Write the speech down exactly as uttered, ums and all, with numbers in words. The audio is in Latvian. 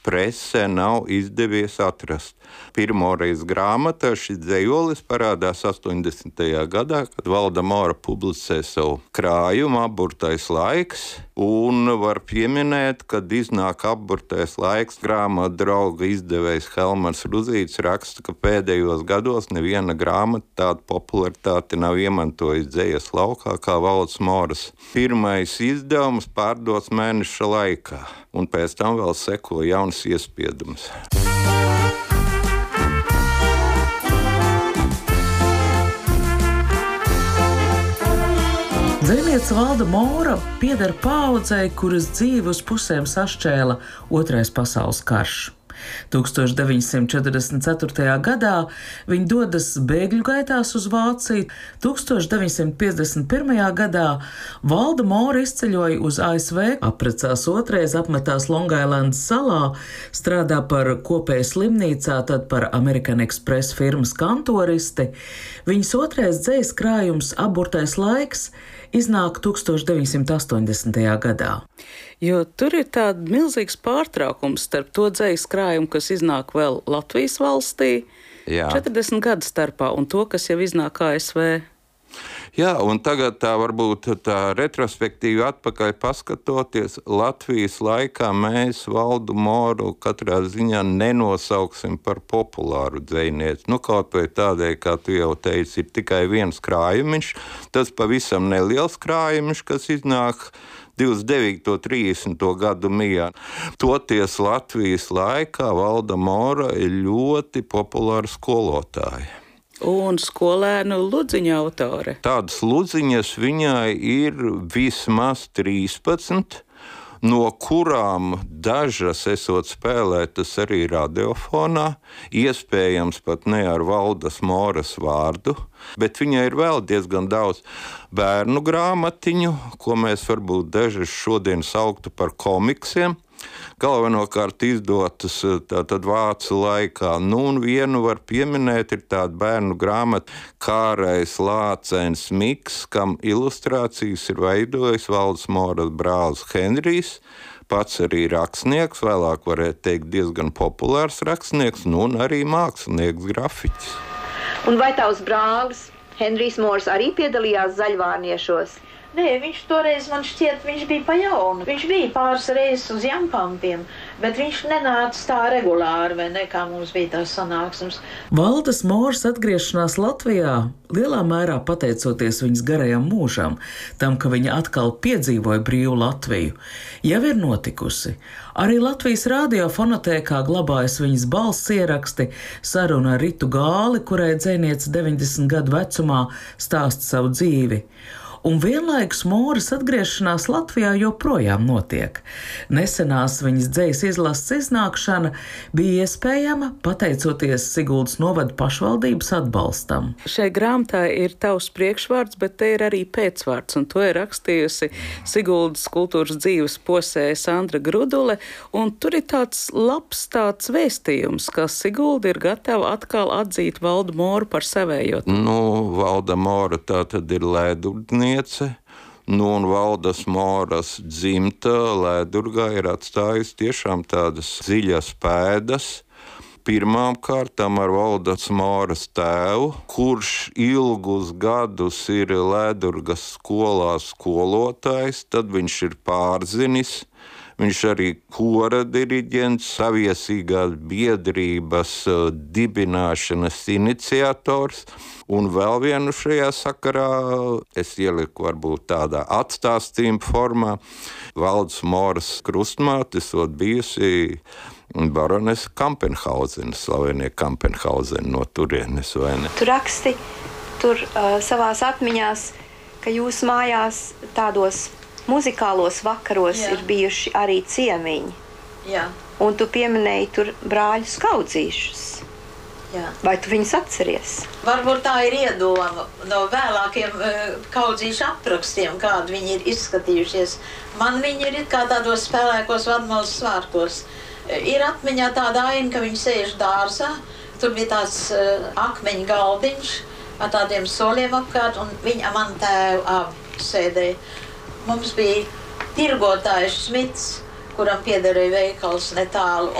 presē nav izdevies atrast. Pirmoreiz grāmatā šis dzejolis parādās astoņdesmitajā gadā, kad Valdemāra publicē savu krājumu Apburtais laiks, un var pieminēt, kad iznāk Apburtais laiks, grāmatu drauga izdevējs Helmans Ruzīts raksta, ka pēdējos gados neviena grāmata tādu popularitāti nav iemantojusi dzejas laukā kā Valdemāras. Pirmais izdevums pārdots mēneša laikā, un pēc tam vēl seko jauns iespiedums. Dzejniece Valda Mora pieder paaudzei, kuras dzīvi uz pusēm sašķēla Otrais pasaules karš. tūkstoš deviņsimt četrdesmit ceturtajā gadā viņa dodas bēgļu gaitās uz Vāciju. tūkstoš deviņsimt piecdesmit pirmajā gadā Valda Mora izceļoja uz A S V, apprecās otrais, apmetās Longailandas salā, strādā par kopēju slimnīcā, tad par American Express firmas kantoristi. Viņas otrais dzejas krājums Apburtais laiks iznāk tūkstoš deviņsimt astoņdesmitajā gadā. Jo tur ir tāds milzīgs pārtraukums starp to dzejas krājumu, kas iznāk vēl Latvijas valstī, Jā. četrdesmit gadu starpā, un to, kas jau iznāk A S V. Jā, un tagad tā varbūt tā retrospektīvi atpakaļ paskatoties, Latvijas laikā mēs Valdu Moru katrā ziņā nenosauksim par populāru dzejnieci. Nu, kaut vai tādēļ, kā tu jau teici, ir tikai viens krājumiņš, tas pavisam neliels krājumiņš, kas iznāk divdesmit devīto trīsdesmito gadu mijā. Toties Latvijas laikā Valda Mora ir ļoti populāra skolotāja. Un skolēnu ludziņa autore. Tādas ludziņas viņai ir vismaz trīspadsmit, no kurām dažas esot spēlētas arī radiofonā, iespējams pat ne ar Valdas Moras vārdu, bet viņai ir vēl diezgan daudz bērnu grāmatiņu, ko mēs varbūt dažas šodien sauktu par komiksiem, galvenokārt izdotas tātad vācu laikā. Nu, un vienu var pieminēt, ir tāda bērnu grāmata Kārais Lācens Miks, kam ilustrācijas ir veidojis Valdes Moras brālis Henrijs, pats arī rakstnieks, vēlāk varētu teikt diezgan populārs rakstnieks, nu, un arī mākslinieks, grafiķis. Un vai tavs brālis Henrijs Mors arī piedalījās zaļvārniešos? Nē, viņš toreiz, man šķiet, viņš bija pa jaunu. Viņš bija pāris reizes uz Jampampiem, bet viņš nenāca tā regulāri, vai ne, kā mums bija tās sanāksmes. Valdes Moras atgriešanās Latvijā lielā mērā pateicoties viņas garajam mūžam, tam, ka viņa atkal piedzīvoja brīvu Latviju, jau ir notikusi. Arī Latvijas radio fonotēkā glabājas viņas balss ieraksti, saruna ar Ritu Gāli, kurai dzejniece deviņdesmit gadu vecumā stāsta savu dzīvi. Un vienlaikus Moras atgriešanās Latvijā joprojām notiek. Nesenās viņas dzejas izlases iznākšana bija iespējama pateicoties Siguldas novada pašvaldības atbalstam. Šai grāmatā ir tavs priekšvārds, bet te ir arī pēcvārds, un to ir rakstījusi Siguldas kultūras dzīves posēja Sandra Grudule, un tur ir tāds labs tāds vēstījums, ka Sigulda ir gatava atkal atzīt Valdu Moru par savējo. Nu, Valda Mora tā tad ir lēdurniece. Nu, un Valdes Moras dzimta Lēdurgā ir atstājusi tiešām tādas dziļas pēdas. Pirmām kārtām ar Valdes Moras tēvu, kurš ilgus gadus ir Lēdurgas skolā skolotājs, tad viņš ir pārzinis. Viņš arī kora diriģents, saviesīgās biedrības dibināšanas iniciators. Un vēl vienu šajā sakarā es ieliku varbūt tādā atstāstījuma formā. Valdes Moras krustmāte esot bijusi baronese Kampenhauzena, slavenie Kampenhauzena no turienes, vai ne? Tu raksti tur uh, savās atmiņās, ka jūs mājās tādos muzikālos vakaros Jā. Ir bijuši arī ciemiņi. Jā. Un tu pieminēji tur brāļus Kaudzīšus. Jā. Vai tu viņus atceries? Varbūt tā ir iedoma no vēlākiem Kaudzīšu aprakstiem, kādi viņi ir izskatījušies. Man viņi ir kā tādos spēlēkos Vadmalas svārkos. Ir atmiņā tāda aina, ka viņi sēž dārzā. Tur bija tāds uh, akmeņu galdiņš ar tādiem soliem apkārt, un viņa man tēvu abi sēdēja. Mums bija tirgotājs Šmits, kuram piederēja veikals netālu.